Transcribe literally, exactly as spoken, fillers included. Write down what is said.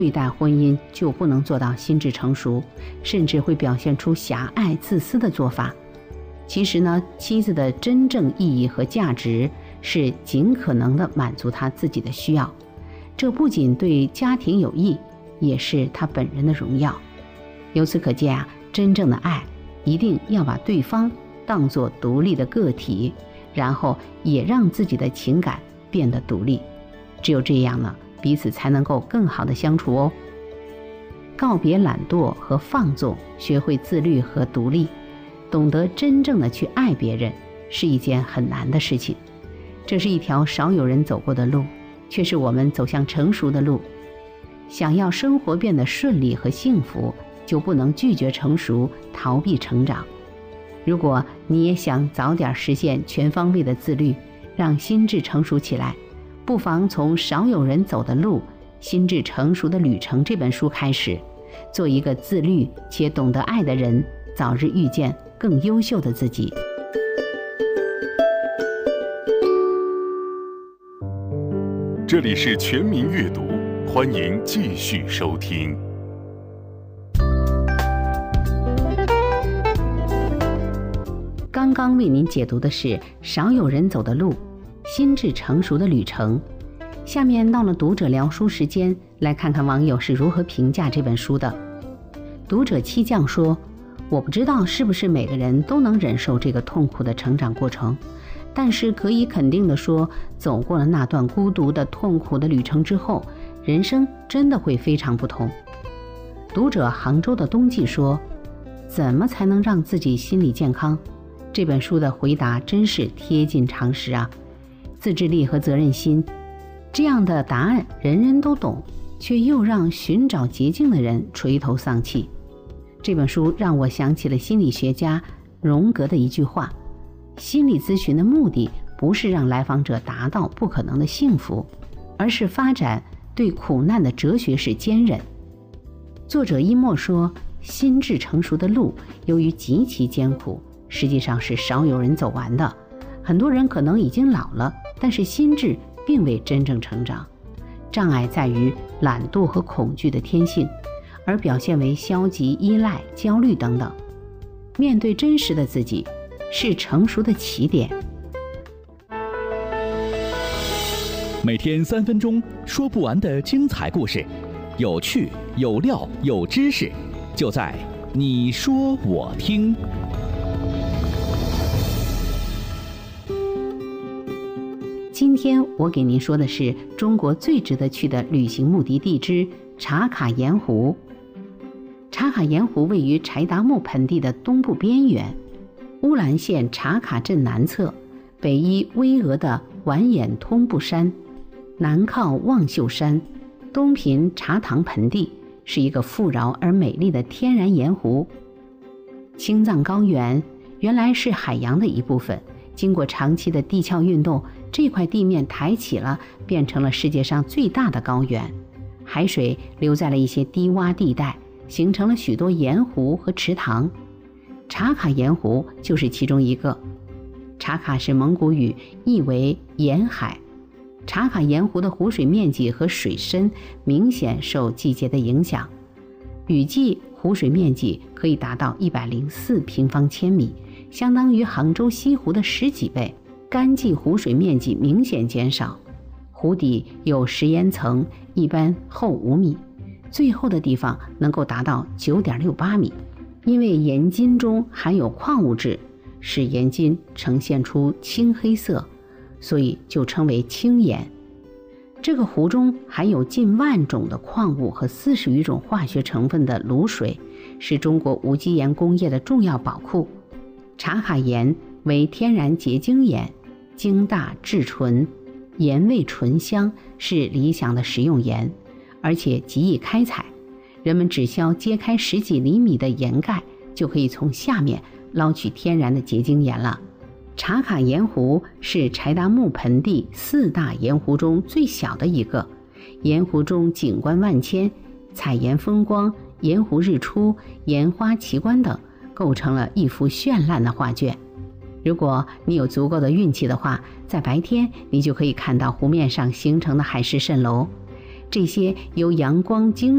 对待婚姻就不能做到心智成熟，甚至会表现出狭隘自私的做法。其实呢，妻子的真正意义和价值是尽可能的满足她自己的需要，这不仅对家庭有益，也是她本人的荣耀。由此可见啊，真正的爱一定要把对方当作独立的个体，然后也让自己的情感变得独立。只有这样呢，彼此才能够更好的相处哦。告别懒惰和放纵，学会自律和独立，懂得真正的去爱别人，是一件很难的事情。这是一条少有人走过的路，却是我们走向成熟的路。想要生活变得顺利和幸福，就不能拒绝成熟，逃避成长。如果你也想早点实现全方位的自律，让心智成熟起来，不妨从《少有人走的路：心智成熟的旅程》这本书开始，做一个自律且懂得爱的人，早日遇见更优秀的自己。 这里是全民阅读，欢迎继续收听。 刚刚为您解读的是《少有人走的路：心智成熟的旅程》。下面到了读者聊书时间，来看看网友是如何评价这本书的。读者七将说，我不知道是不是每个人都能忍受这个痛苦的成长过程，但是可以肯定的说，走过了那段孤独的痛苦的旅程之后，人生真的会非常不同。读者杭州的冬季说，怎么才能让自己心理健康？这本书的回答真是贴近常识啊。自制力和责任心，这样的答案人人都懂，却又让寻找捷径的人垂头丧气。这本书让我想起了心理学家荣格的一句话，心理咨询的目的不是让来访者达到不可能的幸福，而是发展对苦难的哲学式坚韧。作者一默说，心智成熟的路由于极其艰苦，实际上是少有人走完的。很多人可能已经老了，但是心智并未真正成长。障碍在于懒惰和恐惧的天性，而表现为消极、依赖、焦虑等等。面对真实的自己，是成熟的起点。 每天三分钟，说不完的精彩故事，有趣、有料、有知识，就在你说我听。 今天我给您说的是中国最值得去的旅行目的地之茶卡盐湖。茶卡盐湖位于柴达木盆地的东部边缘，乌兰县茶卡镇南侧，北依巍峨的完颜通布山，南靠望秀山，东濒茶塘盆地，是一个富饶而美丽的天然盐湖。青藏高原原来是海洋的一部分，经过长期的地壳运动，这块地面抬起了，变成了世界上最大的高原。海水留在了一些低洼地带，形成了许多盐湖和池塘。茶卡盐湖就是其中一个。茶卡是蒙古语，意为盐海。茶卡盐湖的湖水面积和水深明显受季节的影响。雨季湖水面积可以达到一百零四平方千米，相当于杭州西湖的十几倍。干季湖水面积明显减少，湖底有食盐层，一般厚五米，最厚的地方能够达到 九点六八米。因为盐津中含有矿物质，使盐津呈现出青黑色，所以就称为青盐。这个湖中含有近万种的矿物和四十余种化学成分的卤水，是中国无机盐工业的重要宝库。茶卡盐为天然结晶盐，晶大质纯，盐味醇香，是理想的食用盐，而且极易开采。人们只需揭开十几厘米的盐盖，就可以从下面捞取天然的结晶盐了。茶卡盐湖是柴达木盆地四大盐湖中最小的一个，盐湖中景观万千，采盐风光、盐湖日出、盐花奇观等，构成了一幅绚烂的画卷。如果你有足够的运气的话，在白天你就可以看到湖面上形成的海市蜃楼，这些由阳光精